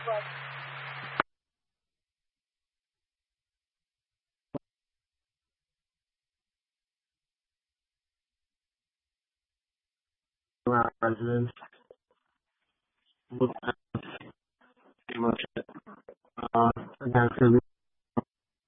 our residents look at pretty much it. Again, it's going to